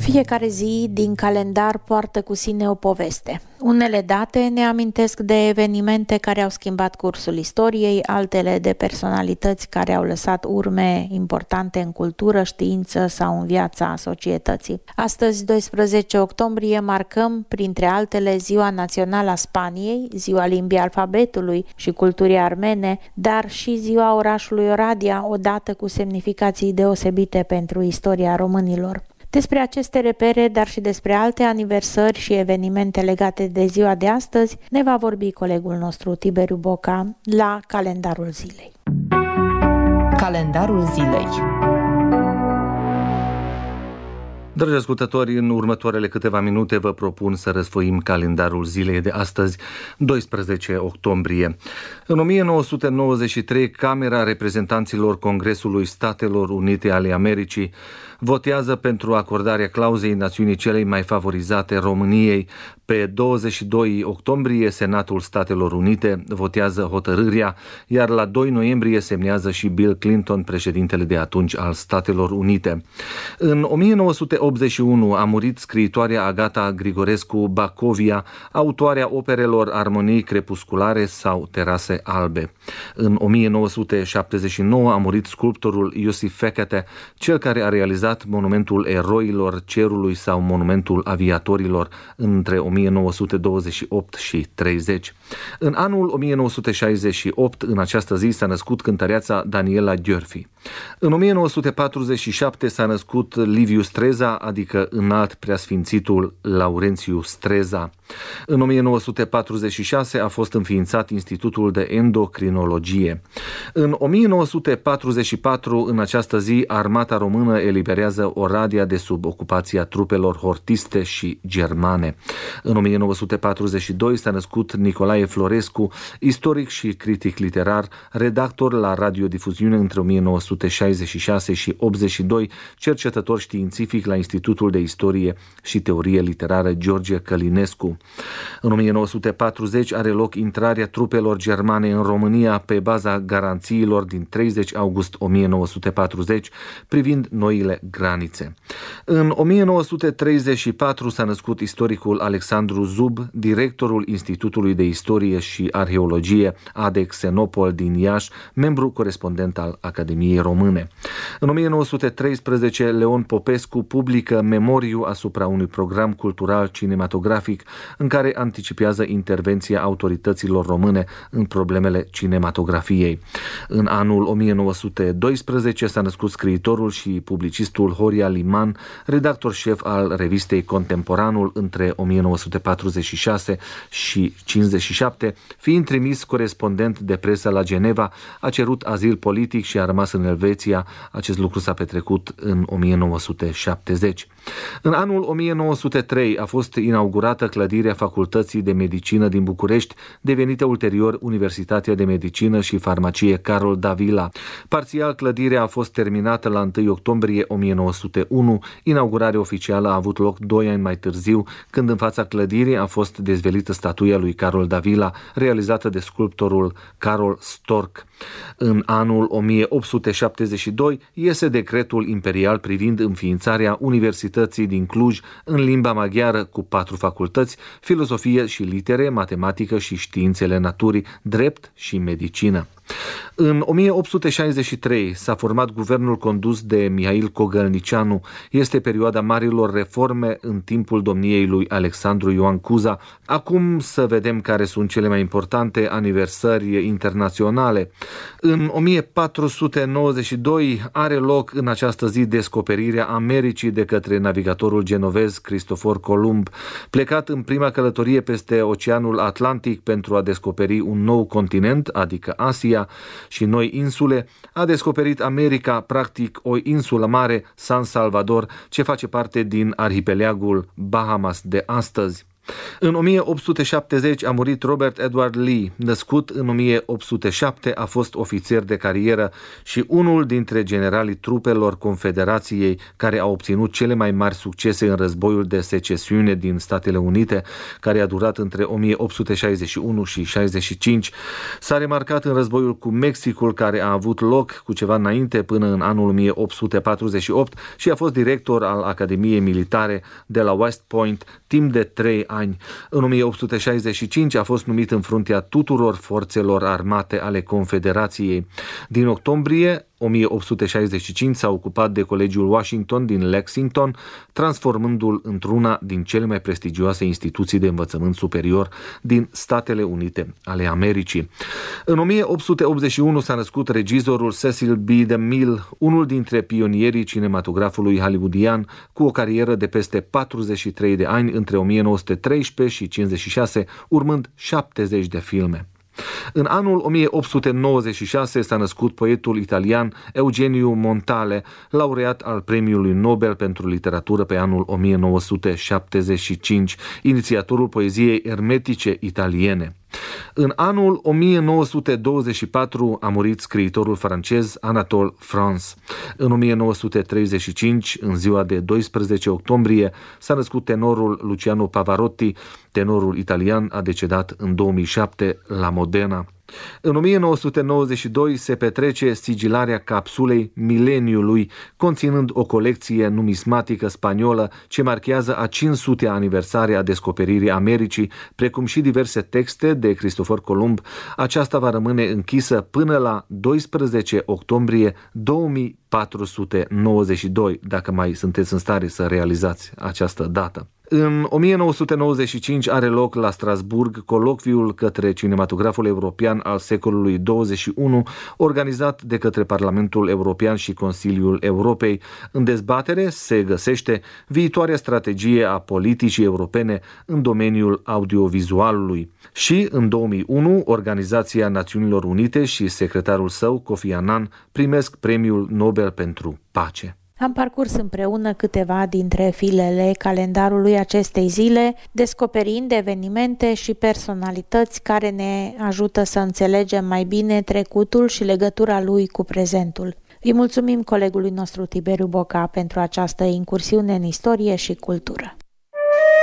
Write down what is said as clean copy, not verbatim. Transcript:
Fiecare zi din calendar poartă cu sine o poveste. Unele date ne amintesc de evenimente care au schimbat cursul istoriei, altele de personalități care au lăsat urme importante în cultură, știință sau în viața societății. Astăzi, 12 octombrie, marcăm, printre altele, Ziua Națională a Spaniei, Ziua Limbii Alfabetului și Culturii Armene, dar și Ziua orașului Oradea, o dată cu semnificații deosebite pentru istoria românilor. Despre aceste repere, dar și despre alte aniversări și evenimente legate de ziua de astăzi, ne va vorbi colegul nostru Tiberiu Boca la Calendarul Zilei. Calendarul Zilei. Dragi ascultători, în următoarele câteva minute vă propun să răsfoim calendarul zilei de astăzi, 12 octombrie. În 1993, Camera Reprezentanților Congresului Statelor Unite ale Americii votează pentru acordarea clauzei națiunii celei mai favorizate României. Pe 22 octombrie, Senatul Statelor Unite votează hotărârea, iar la 2 noiembrie semnează și Bill Clinton, președintele de atunci al Statelor Unite. În 1981 a murit scriitoarea Agata Grigorescu Bacovia, autoarea operelor Armonii crepusculare sau Terase albe. În 1979 a murit sculptorul Iosif Fekete, cel care a realizat Monumentul Eroilor Cerului sau Monumentul Aviatorilor între 1928 și 30. În anul 1968, în această zi, s-a născut cântăreața Daniela Gheorfi. În 1947 s-a născut Liviu Streza, adică înalt preasfințitul Laurențiu Streza. În 1946 a fost înființat Institutul de Endocrinologie. În 1944, în această zi, Armata Română eliberează Oradea de sub ocupația trupelor hortiste și germane. În 1942 s-a născut Nicolae Florescu, istoric și critic literar, redactor la radiodifuziune între 1966 și 82, cercetător științific la Institutul de Istorie și Teorie Literară George Călinescu. În 1940 are loc intrarea trupelor germane în România pe baza garanțiilor din 30 august 1940 privind noile granițe. În 1934 s-a născut istoricul Alexandru Zub, directorul Institutului de Istorie și Arheologie ADE Xenopol din Iași, membru corespondent al Academiei Române. În 1913 Leon Popescu publică Memoriu asupra unui program cultural cinematografic în care anticipează intervenția autorităților române în problemele cinematografiei. În anul 1912 s-a născut scriitorul și publicistul Horia Liman, redactor șef al revistei Contemporanul între 1946 și 57, fiind trimis corespondent de presă la Geneva, a cerut azil politic și a rămas în Elveția. Acest lucru s-a petrecut în 1970. În anul 1903 a fost inaugurată clădirea Facultății de Medicină din București, devenită ulterior Universitatea de Medicină și Farmacie Carol Davila. Parțial, clădirea a fost terminată la 1 octombrie 1901. Inaugurarea oficială a avut loc 2 ani mai târziu, când în fața clădirii a fost dezvelită statuia lui Carol Davila, realizată de sculptorul Carol Stork. În anul 1872 iese decretul imperial privind înființarea Universității din Cluj în limba maghiară cu 4 facultăți: filozofie și litere, matematică și științele naturii, drept și medicină. În 1863 s-a format guvernul condus de Mihail Cogălnicianu. Este perioada marilor reforme în timpul domniei lui Alexandru Ioan Cuza. Acum să vedem care sunt cele mai importante aniversări internaționale. În 1492 are loc în această zi descoperirea Americii de către navigatorul genovez Cristofor Columb. Plecat în prima călătorie peste Oceanul Atlantic pentru a descoperi un nou continent, adică Asia, și noi insule, a descoperit America, practic o insulă mare, San Salvador, ce face parte din arhipelagul Bahamas de astăzi. În 1870 a murit Robert Edward Lee, născut în 1807, a fost ofițer de carieră și unul dintre generalii trupelor Confederației care a obținut cele mai mari succese în războiul de secesiune din Statele Unite, care a durat între 1861 și 65. S-a remarcat în războiul cu Mexicul, care a avut loc cu ceva înainte, până în anul 1848, și a fost director al Academiei Militare de la West Point timp de 3 ani. În 1865 a fost numit în fruntea tuturor forțelor armate ale Confederației. Din octombrie 1865 s-a ocupat de Colegiul Washington din Lexington, transformându-l într-una din cele mai prestigioase instituții de învățământ superior din Statele Unite ale Americii. În 1881 s-a născut regizorul Cecil B. DeMille, unul dintre pionierii cinematografului hollywoodian, cu o carieră de peste 43 de ani între 1913 și 1956, urmând 70 de filme. În anul 1896 s-a născut poetul italian Eugenio Montale, laureat al Premiului Nobel pentru literatură pe anul 1975, inițiatorul poeziei ermetice italiene. În anul 1924 a murit scriitorul francez Anatole France. În 1935, în ziua de 12 octombrie, s-a născut tenorul Luciano Pavarotti. Tenorul italian a decedat în 2007 la Modena. În 1992 se petrece sigilarea capsulei mileniului, conținând o colecție numismatică spaniolă ce marchează a 500-a aniversare a descoperirii Americii, precum și diverse texte de Cristofor Columb. Aceasta va rămâne închisă până la 12 octombrie 2492, dacă mai sunteți în stare să realizați această dată. În 1995 are loc la Strasburg colocviul către cinematograful european al secolului 21, organizat de către Parlamentul European și Consiliul Europei. În dezbatere se găsește viitoarea strategie a politicii europene în domeniul audiovizualului. Și în 2001, Organizația Națiunilor Unite și secretarul său, Kofi Annan, primesc Premiul Nobel pentru Pace. Am parcurs împreună câteva dintre filele calendarului acestei zile, descoperind evenimente și personalități care ne ajută să înțelegem mai bine trecutul și legătura lui cu prezentul. Îi mulțumim colegului nostru Tiberiu Boca pentru această incursiune în istorie și cultură.